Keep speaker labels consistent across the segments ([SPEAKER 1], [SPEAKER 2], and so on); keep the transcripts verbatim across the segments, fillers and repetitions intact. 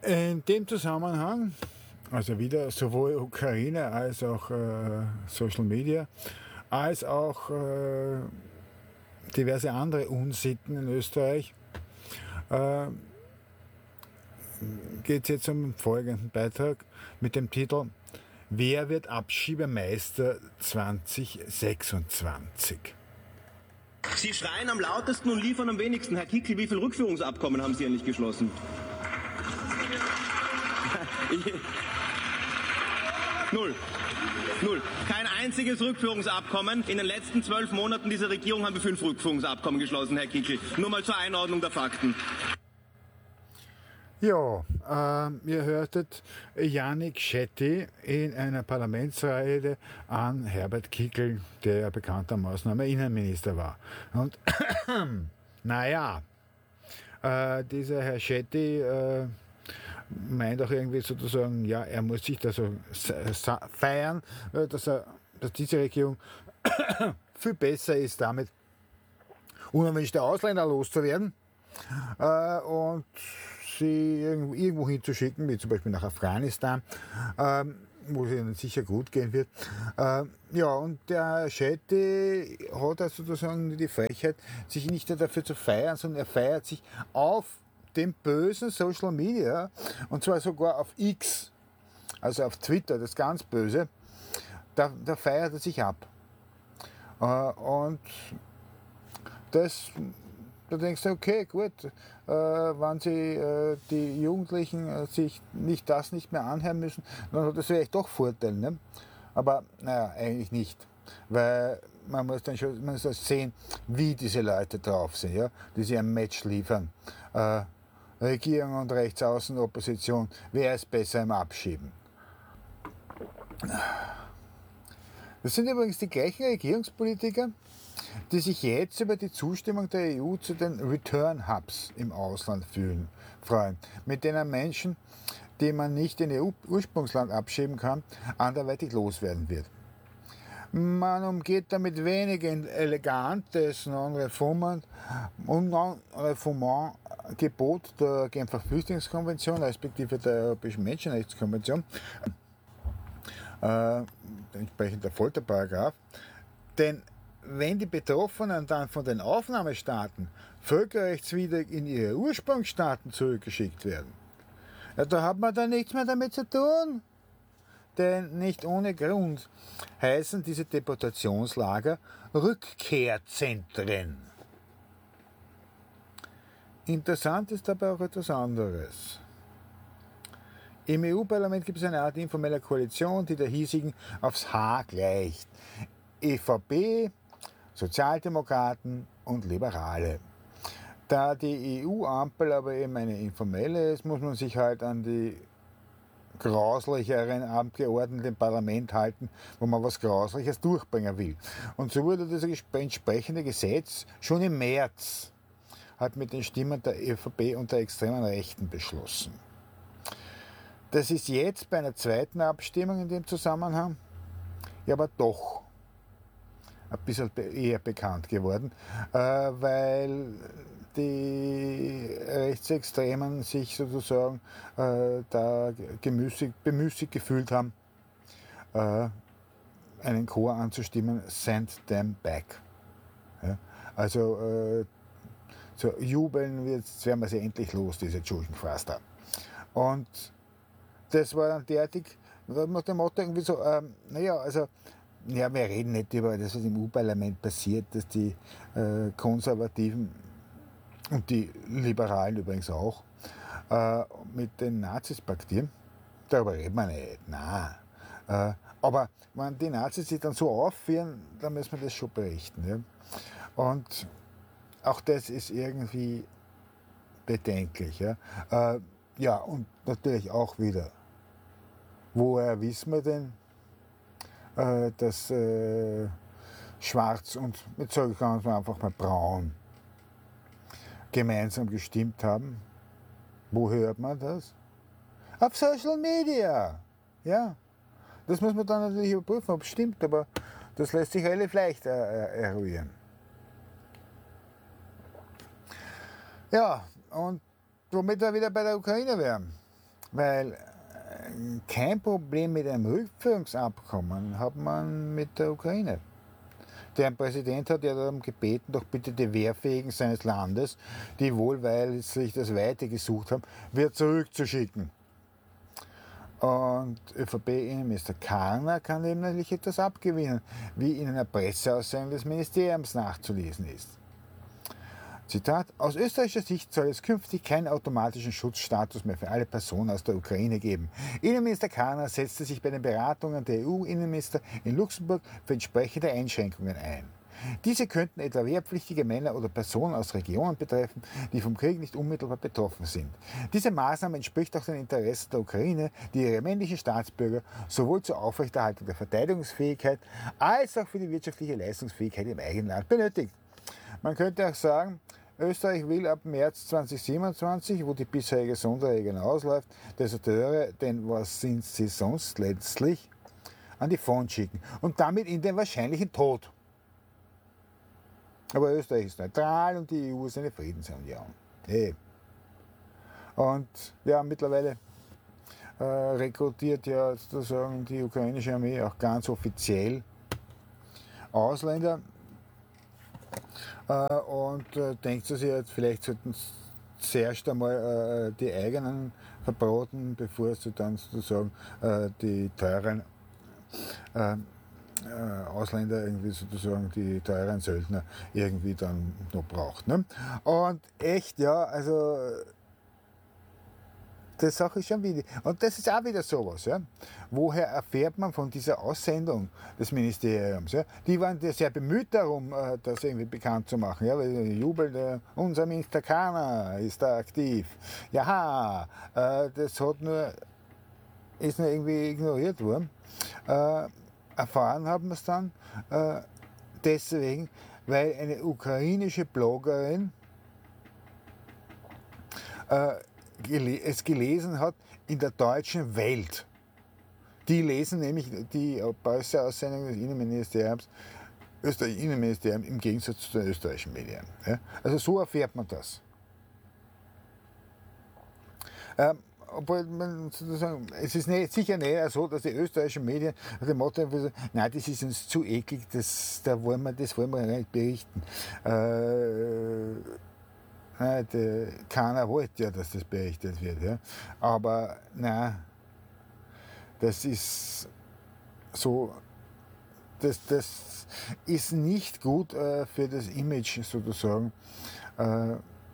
[SPEAKER 1] In dem Zusammenhang, also wieder sowohl Ukraine als auch äh, Social Media, als auch äh, diverse andere Unsitten in Österreich, äh, geht es jetzt um den folgenden Beitrag mit dem Titel Wer wird Abschiebemeister zwanzig sechsundzwanzig?
[SPEAKER 2] Sie schreien am lautesten und liefern am wenigsten. Herr Kickl, wie viele Rückführungsabkommen haben Sie ja nicht geschlossen? Null. Null. Kein einziges Rückführungsabkommen. In den letzten zwölf Monaten dieser Regierung haben wir fünf Rückführungsabkommen geschlossen, Herr Kickl. Nur mal zur Einordnung der Fakten.
[SPEAKER 1] Ja, äh, ihr hörtet Janik Shetty in einer Parlamentsrede an Herbert Kickl, der ja bekanntermaßen einmal Innenminister war. Und naja, äh, dieser Herr Shetty äh, meint auch irgendwie sozusagen, ja, er muss sich da so feiern, dass, er, dass diese Regierung viel besser ist, damit unerwünschte Ausländer loszuwerden äh, und sie irgendwo hinzuschicken, wie zum Beispiel nach Afghanistan, ähm, wo es ihnen sicher gut gehen wird. Ähm, ja, und der Shetty hat also sozusagen die Frechheit, sich nicht nur dafür zu feiern, sondern er feiert sich auf dem bösen Social Media, und zwar sogar auf X, also auf Twitter, das ganz Böse, da, da feiert er sich ab. Äh, und das, da denkst du, okay, gut, äh, wenn sie äh, die Jugendlichen äh, sich nicht das nicht mehr anhören müssen, dann hat das vielleicht doch Vorteile. Ne? Aber naja, eigentlich nicht. Weil man muss dann schon man muss das sehen, wie diese Leute drauf sind, ja? Die sich ein Match liefern. Äh, Regierung und Rechtsaußen, Opposition, wer ist besser im Abschieben? Das sind übrigens die gleichen Regierungspolitiker, die sich jetzt über die Zustimmung der E U zu den Return Hubs im Ausland fühlen, freuen, mit denen Menschen, die man nicht in ihr Ursprungsland abschieben kann, anderweitig loswerden wird. Man umgeht damit wenig elegant das Non-Refoulement und Non-Refoulement-Gebot der Genfer Flüchtlingskonvention, respektive der Europäischen Menschenrechtskonvention, äh, entsprechend der Folterparagraph. Denn wenn die Betroffenen dann von den Aufnahmestaaten völkerrechtswidrig in ihre Ursprungsstaaten zurückgeschickt werden, ja, da hat man dann nichts mehr damit zu tun. Denn nicht ohne Grund heißen diese Deportationslager Rückkehrzentren. Interessant ist dabei auch etwas anderes. Im E U-Parlament gibt es eine Art informeller Koalition, die der hiesigen aufs Haar gleicht. E V P, Sozialdemokraten und Liberale. Da die E U-Ampel aber eben eine informelle ist, muss man sich halt an die grauslicheren Abgeordneten im Parlament halten, wo man was Grausliches durchbringen will. Und so wurde das entsprechende Gesetz schon im März halt mit den Stimmen der E V P und der extremen Rechten beschlossen. Das ist jetzt bei einer zweiten Abstimmung in dem Zusammenhang ja aber doch ein bisschen eher bekannt geworden, äh, weil die Rechtsextremen sich sozusagen äh, da gemüßigt, bemüßigt gefühlt haben, äh, einen Chor anzustimmen, Send them back. Ja? Also äh, so jubeln, jetzt werden wir sie endlich los, diese Tschulchenfaster. Und das war dann derartig, nach dem Motto irgendwie so, ähm, naja, also ja, wir reden nicht über das, was im E U-Parlament passiert, dass die äh, Konservativen und die Liberalen übrigens auch äh, mit den Nazis paktieren. Darüber reden wir nicht, nein. Äh, aber wenn die Nazis sich dann so aufführen, dann müssen wir das schon berichten. Ja? Und auch das ist irgendwie bedenklich. Ja, äh, ja und natürlich auch wieder, woher wissen wir denn, äh, dass äh, Schwarz und, jetzt sage ich einfach mal Braun, gemeinsam gestimmt haben? Wo hört man das? Auf Social Media. Ja, das muss man dann natürlich überprüfen, ob es stimmt, aber das lässt sich relativ leicht äh, eruieren. Ja, und womit wir wieder bei der Ukraine wären. Weil kein Problem mit einem Rückführungsabkommen hat man mit der Ukraine. Deren Präsident hat ja darum gebeten, doch bitte die Wehrfähigen seines Landes, die wohlweislich das Weite gesucht haben, wieder zurückzuschicken. Und ÖVP-Innenminister Karner kann eben natürlich etwas abgewinnen, wie in einer Presseaussendung des Ministeriums nachzulesen ist. Zitat: Aus österreichischer Sicht soll es künftig keinen automatischen Schutzstatus mehr für alle Personen aus der Ukraine geben. Innenminister Karner setzte sich bei den Beratungen der E U-Innenminister in Luxemburg für entsprechende Einschränkungen ein. Diese könnten etwa wehrpflichtige Männer oder Personen aus Regionen betreffen, die vom Krieg nicht unmittelbar betroffen sind. Diese Maßnahme entspricht auch den Interessen der Ukraine, die ihre männlichen Staatsbürger sowohl zur Aufrechterhaltung der Verteidigungsfähigkeit als auch für die wirtschaftliche Leistungsfähigkeit im eigenen Land benötigt. Man könnte auch sagen, Österreich will ab März zweitausendsiebenundzwanzig, wo die bisherige Sonderregelung ausläuft, Deserteure, denn was sind sie sonst letztlich, an die Front schicken und damit in den wahrscheinlichen Tod. Aber Österreich ist neutral und die E U ist eine Friedensunion. Hey. Und ja, mittlerweile äh, rekrutiert ja sozusagen die ukrainische Armee auch ganz offiziell Ausländer. Äh, und äh, denkt sie sich jetzt, vielleicht sollten sie zuerst einmal äh, die eigenen verbraten, bevor sie dann sozusagen äh, die teuren äh, äh, Ausländer, irgendwie sozusagen die teuren Söldner irgendwie dann noch braucht. Ne? Und echt, ja, also das Sache ist schon wieder. Und das ist auch wieder sowas. Ja? Woher erfährt man von dieser Aussendung des Ministeriums? Ja? Die waren sehr bemüht darum, das irgendwie bekannt zu machen. Ja? Weil jubeln, äh, unser Minister Karner ist da aktiv. Ja, äh, das hat nur, ist nur irgendwie ignoriert worden. Äh, erfahren haben wir es dann äh, deswegen, weil eine ukrainische Bloggerin äh, es gelesen hat in der deutschen Welt. Die lesen nämlich die Presseaussendung des Innenministeriums, österreichischen Innenministeriums im Gegensatz zu den österreichischen Medien. Ja? Also so erfährt man das. Ähm, obwohl man sozusagen, es ist nicht, sicher nicht so, dass die österreichischen Medien nach dem Motto sagen, nein, das ist uns zu eklig, das, da wollen wir, das wollen wir nicht berichten. Äh, Nein, der, keiner wollte ja, dass das berichtet wird. Ja. Aber nein, das ist so, das, das ist nicht gut äh, für das Image sozusagen, äh,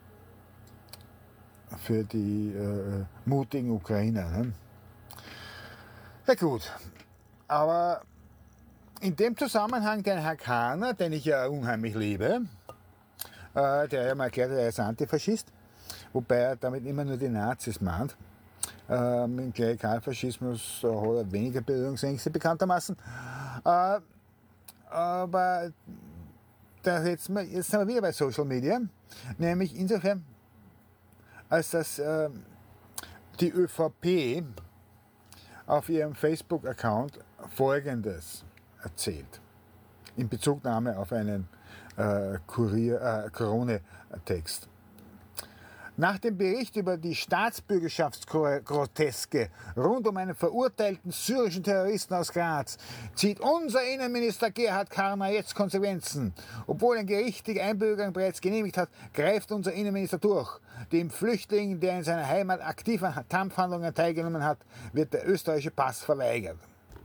[SPEAKER 1] für die äh, mutigen Ukrainer. Ne. Na gut, aber in dem Zusammenhang den Herr Karner, den ich ja unheimlich liebe, der ja mal erklärt hat, er ist Antifaschist, wobei er damit immer nur die Nazis mahnt. Äh, mit dem Klerikalfaschismus äh, hat er weniger Berührungsängste bekanntermaßen. Äh, aber da jetzt, mal, jetzt sind wir wieder bei Social Media, nämlich insofern, als dass äh, die ÖVP auf ihrem Facebook-Account Folgendes erzählt, in Bezugnahme auf einen Äh, Kurier, äh, Corona-Text. Nach dem Bericht über die Staatsbürgerschaftsgroteske rund um einen verurteilten syrischen Terroristen aus Graz zieht unser Innenminister Gerhard Karner jetzt Konsequenzen. Obwohl ein Gericht die Einbürgerung bereits genehmigt hat, greift unser Innenminister durch. Dem Flüchtling, der in seiner Heimat aktiv an Kampfhandlungen teilgenommen hat, wird der österreichische Pass verweigert.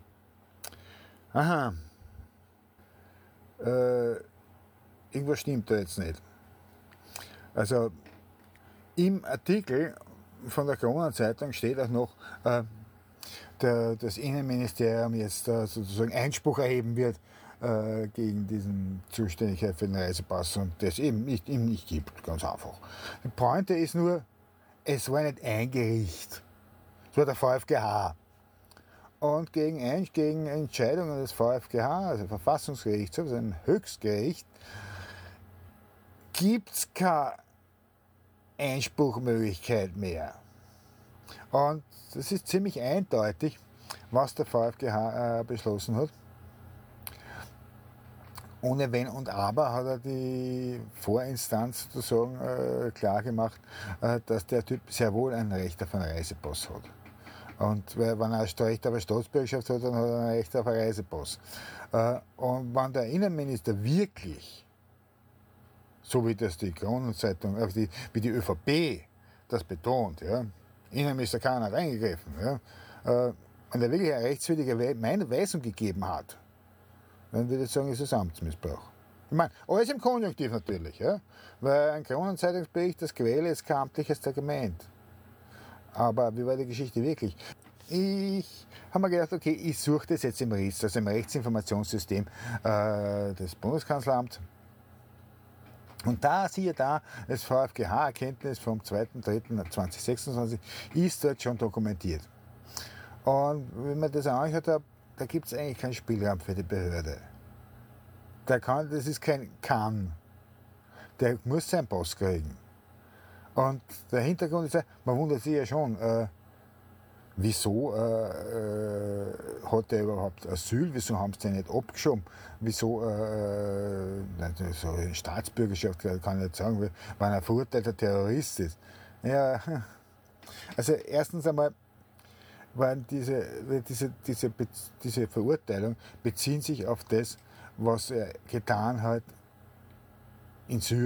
[SPEAKER 1] Aha. Äh, Irgendwas stimmt da jetzt nicht. Also im Artikel von der Corona-Zeitung steht auch noch, äh, der, das Innenministerium jetzt äh, sozusagen Einspruch erheben wird äh, gegen diesen Zuständigkeit für den Reisepass und das eben nicht, ihm nicht gibt, ganz einfach. Die Pointe ist nur, es war nicht ein Gericht, es war der VfGH. Und gegen, ein, gegen Entscheidungen des VfGH, also Verfassungsgericht, also ein Höchstgericht, gibt es keine Einspruchmöglichkeit mehr. Und das ist ziemlich eindeutig, was der VfGH äh, beschlossen hat. Ohne Wenn und Aber hat er die Vorinstanz sozusagen äh, klar gemacht, äh, dass der Typ sehr wohl ein Recht auf einen Reisepass hat. Und weil, wenn er ein Recht auf eine Staatsbürgerschaft hat, dann hat er ein Recht auf einen Reisepass. Äh, und wenn der Innenminister wirklich, so wie das die Kronenzeitung, äh, die, wie die ÖVP das betont, ja, Innenminister keiner reingegriffen, ja, äh, wenn er wirklich eine rechtswidrige Weisung gegeben hat, dann würde ich sagen, ist es Amtsmissbrauch. Ich meine, alles im Konjunktiv natürlich, ja, weil ein Kronenzeitungsbericht, das Quelle ist kein amtliches Testament. Aber wie war die Geschichte wirklich? Ich habe mir gedacht, okay, ich suche das jetzt im R I S, also im Rechtsinformationssystem äh, des Bundeskanzleramts. Und da, siehe da, das V f G H-Erkenntnis vom zweiten dritten zweitausendsechsundzwanzig ist dort schon dokumentiert. Und wenn man das angeschaut hat, da gibt es eigentlich keinen Spielraum für die Behörde. Der kann, das ist kein Kann. Der muss seinen Pass kriegen. Und der Hintergrund ist ja, man wundert sich ja schon, äh, wieso äh, äh, hat er überhaupt Asyl, wieso haben sie den nicht abgeschoben, wieso äh, so eine Staatsbürgerschaft kann ich nicht sagen, wenn er verurteilter Terrorist ist. Ja, also erstens einmal, waren diese, diese, diese, diese Verurteilung beziehen sich auf das, was er getan hat in Syrien.